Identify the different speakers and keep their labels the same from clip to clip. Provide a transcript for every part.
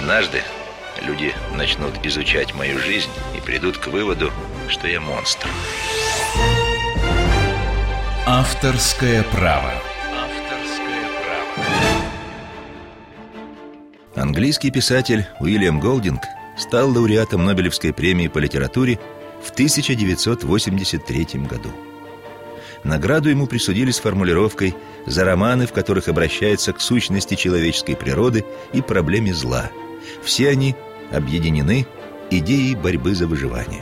Speaker 1: Однажды люди начнут изучать мою жизнь и придут к выводу, что я монстр.
Speaker 2: Авторское право.
Speaker 1: Английский писатель Уильям Голдинг стал лауреатом Нобелевской премии по литературе в 1983 году. Награду ему присудили с формулировкой за романы, в которых обращается к сущности человеческой природы и проблеме зла. Все они объединены идеей борьбы за выживание.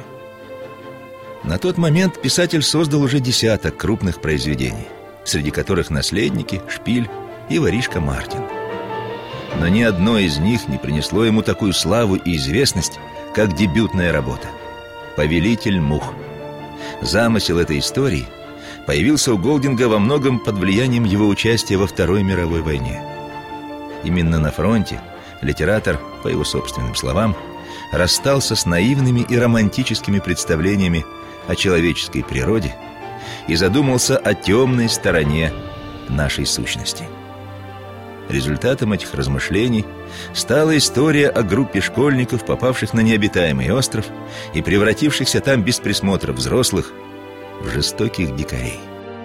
Speaker 1: На тот момент писатель создал уже десяток крупных произведений, среди которых «Наследники», «Шпиль» и «Воришка Мартин». Но ни одно из них не принесло ему такую славу и известность, как дебютная работа «Повелитель мух». Замысел этой истории появился у Голдинга во многом под влиянием его участия во Второй мировой войне. Именно на фронте литератор, по его собственным словам, расстался с наивными и романтическими представлениями о человеческой природе и задумался о темной стороне нашей сущности. Результатом этих размышлений стала история о группе школьников, попавших на необитаемый остров и превратившихся там без присмотра взрослых в жестоких дикарей.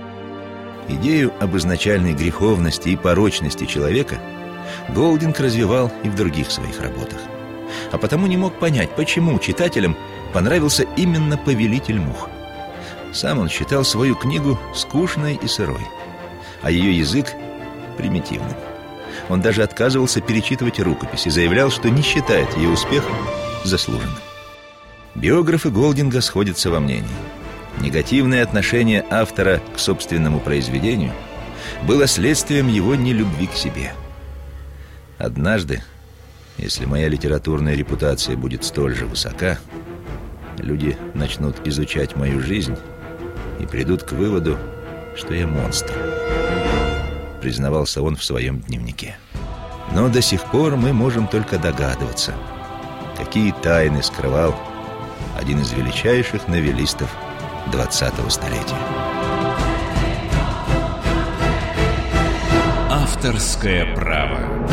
Speaker 1: Идею об изначальной греховности и порочности человека Голдинг развивал и в других своих работах, а потому не мог понять, почему читателям понравился именно «Повелитель мух». Сам он считал свою книгу скучной и сырой, а ее язык примитивным. Он даже отказывался перечитывать рукопись и заявлял, что не считает ее успехом заслуженным. Биографы Голдинга сходятся во мнении. Негативное отношение автора к собственному произведению было следствием его нелюбви к себе. Однажды, если моя литературная репутация будет столь же высока, люди начнут изучать мою жизнь и придут к выводу, что я монстр, признавался он в своем дневнике. Но до сих пор мы можем только догадываться, какие тайны скрывал один из величайших новеллистов 20-го столетия.
Speaker 2: Авторское право.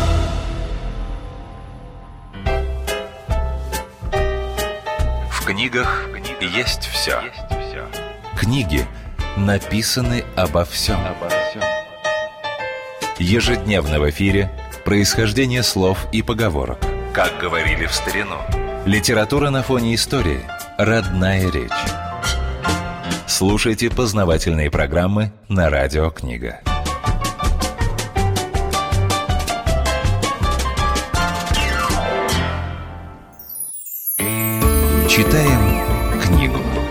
Speaker 3: В книгах есть все.
Speaker 2: Книги написаны обо всем. Ежедневно в эфире происхождение слов и поговорок.
Speaker 3: Как говорили в старину.
Speaker 2: Литература на фоне истории. Родная речь. Слушайте познавательные программы на Радио Книга. Читаем книгу.